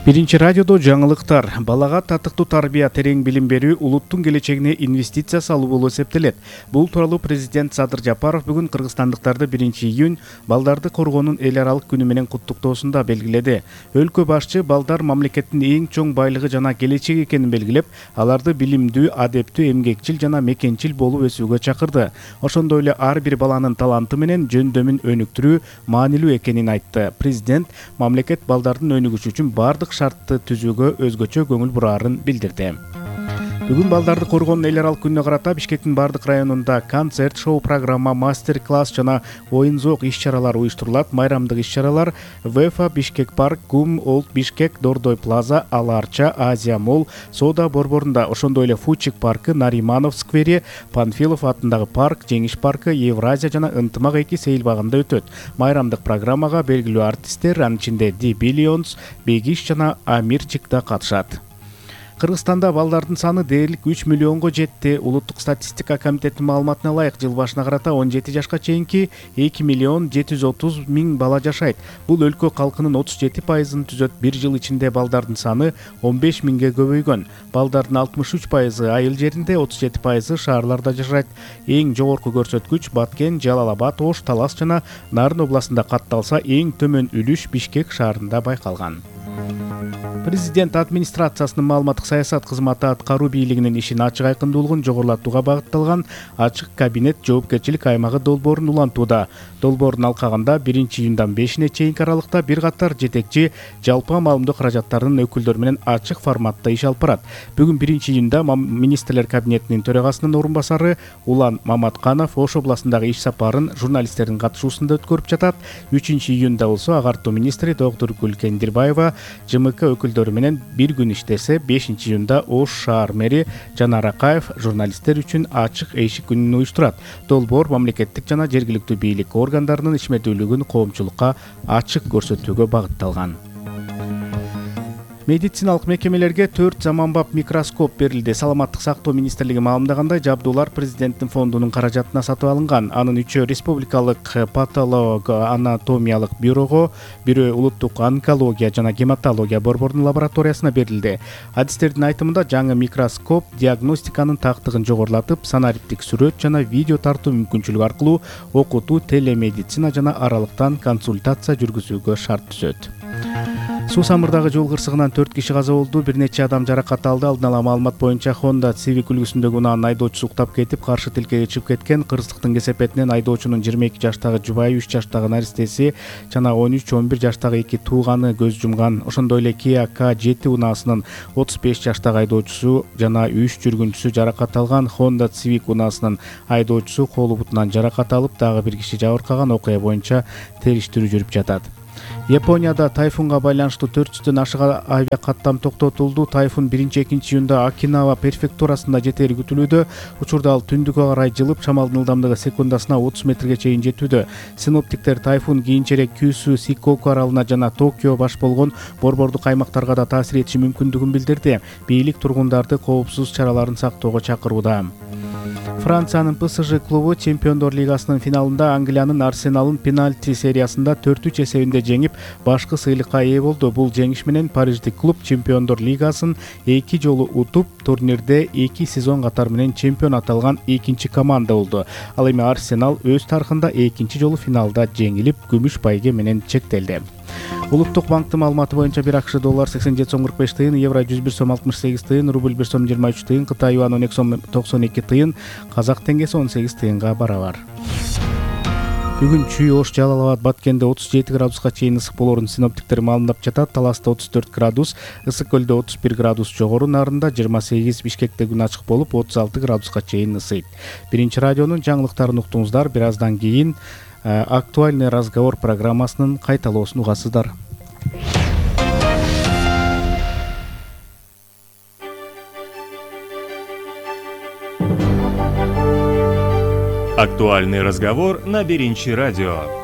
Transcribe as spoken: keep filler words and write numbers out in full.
Биринчи радиодо жаңылыктар. Балага татыктуу тарбия, терең билим берүү улуттун келечегине инвестиция салуу болуп эсептелет. Бул тууралуу президент Садыр Жапаров бүгүн кыргызстандыктарды биринчи июнь балдарды коргоонун эл аралык күнү менен куттуктоосунда белгиледи. Өлкө башчы балдар мамлекеттин эң чоң байлыгы жана келечеги экенин белгилеп, аларды билимдүү, адептүү, эмгекчил жана мекенчил болуп өсүүгө чакырды. Ошондой эле ар бир баланын таланты менен жөндөмүн өнүктүрүү маанилүү экенин айтты. Президент мамлекет балдардын өнүгүшү үчүн бардык шартты түзүүгө өзгөчө көңүл бурарын билдирди. Бүгүн балдарды коргоонун эл аралык күнүнө карата Бишкектин бардык районунда концерт, шоу программа, мастер-класс жана оюн-зоок иш-чаралар уюштурулат. Майрамдык иш-чаралар ВЭФА, Бишкек парк, ГУМ, Олд Бишкек, Дордой плаза, Ала Арча, Азия молл, Соода борборунда, ошондой эле Фучик паркы, Нариманов сквери, Панфилов атындагы парк, Жеңиш паркы, Евразия жана Ынтымак эки сейилбагында өтөт. Майрамдык программага белгилүү артисттер, анын ичинде Ди Биллионс, Бегиш жана Амирчик да катышат. Кыргызстанда балдардын саны дээрлик үч миллионго жетти. Улуттук статистика комитетинин маалыматына ылайык, жыл башына карата он жети жашка чейинки эки миллион жети жүз отуз миң бала жашайт. Бул өлкө калкынын отуз жети пайызын түзөт. Бир жыл ичинде балдардын саны он беш миңге көбөйгөн. Балдардын алтымыш үч пайызы айыл жеринде, отуз жети пайызы шаарларда жашайт. Эң жогорку көрсөткүч Баткен, Жалал Абад, Ош, Талас жана Нарын областында катталса, эң төмөн үлүш Бишкек шаарында байкалган. Президент администрациясынын маалыматтык саясат кызматы аткаруу бийлигинин ишин ачык айкындуулугун жогорулатууга багытталган ачык кабинет жоопкерчилик аймагы долбоорун улантууда. Долбоордун алкагында биринчи июндан бешине чейинки аралыкта бир катар жетекчи жалпы маалымдоо каражаттарынын өкүлдөрү менен ачык форматта иш алып барат. Бүгүн биринчи июнда министрлер кабинетинин төрагасынын орун басары Улан Маматканов Ош областындагы иш сапарын журналисттердин катышуусунда өткөрүп жатат. үчүнчү июнда болсо агартуу министри доктор Кендирбаева ЖМК өкүлдөрү менен бир күн иштесе, бешинчи июнда Ош шаар мэри Жанар Акаев журналисттер үчүн ачык эшик күнүн уюштурат. Долбоор мамлекеттик жана жергиликтүү бийлик органдарынын ишмердүүлүгүн коомчулукка ачык көрсөтүүгө багытталган. Медициналык мекемелерге төрт заманбап микроскоп берилди. Саламаттык сактоо министрлиги маалымдагандай, жабдуулар президенттин фондунун каражатына сатып алынган. Анын үчөө республикалык патологоанатомиялык бюрого, бирөө улуттук онкология жана гематология борборунун лабораториясына берилди. Адистердин айтымында, жаңы микроскоп диагностиканын тактыгын жогорулатып, санариптик сүрөт жана видео тартуу мүмкүнчүлүгү аркылуу окутуу, телемедицина жана аралыктан консультация жүргүзүүгө шарт түзөт. Суу самырдагы жол кырсыгынан төрт киши каза болду, бир нече адам жаракат алды. Алдын ала маалымат боюнча Honda Civic үлгүсүндөгү унаанын айдоочусу уктап кетип, каршы тилкеге чыгып кеткен. Кырсыктын кесепетинен айдоочунун жыйырма эки жаштагы жубайы, үч жаштагы наристеси жана он үч он бир жаштагы эки тууганы көз жумган. Ошондой эле Kia К жети унаасынын отуз беш жаштагы айдоочусу жана үч жүргүнчүсү жаракат алган. Honda Civic унаасынын айдоочусу колу бутунан жаракат алып, дагы бир киши жабыркаган. Окуя боюнча териштирүү жүрүп жатат. Японияда тайфунга байланыштуу төрт жүздөн ашык авиакаттам токтотулду. Тайфун биринчи экинчи июнда Окинава префектурасында жетери күтүлүүдө. Учурда ал түндүккө карай жылып, шамалдын ылдамдыгы секундасына отуз метрге чейин жетүүдө. Синоптиктер тайфун кийинчерээк Кюсю, Сикоку аралына жана Токио баш болгон борбордук аймактарга да таасир этиши мүмкүндүгүн билдирди. Бийлик тургундарды коопсуз чараларын сактоого чакырууда. Франциянын ПСЖ клубу Чемпиондор лигасынын финалында Англиянын Арсеналын пенальти сериясында төрт үч эсебинде жеңип, башкы сыйлыкка ээ болду. Бул жеңиш менен Париждик клуб Чемпиондор лигасын эки жолу утуп, турнирде эки сезон катар менен чемпион аталган экинчи команда болду. Ал эми Арсенал өз тарыхында экинчи жолу финалда жеңилип, күмүш байге менен чектелди. Улуттук банктын маалыматы боюнча бир АКШ доллар сексен жети сом кырк беш тыйын, евро жүз бир сом алтымыш сегиз тыйын, рубль бир сом жыйырма үч тыйын, Кытай юаны он эки сом токсон эки тыйын, казак теңгеси он сегиз тыйынга барабар. Бүгүн Чүй, Ош, Жалал Абад, Баткенде отуз жети градуска чейин ысык болоорун синоптиктер маалымдап жатат. Таласта отуз төрт градус, Ысык көлдө отуз бир градус жогору, Нарында жыйырма сегиз, Бишкекте күн ачык болуп отуз алты градуска чейин ысыйт. Биринчи радионун жаңылыктарын уктуңуздар. Бир аздан кийин актуальный разговор программасынын кайталоосун угасыздар. Актуальный разговор на Биринчи радио.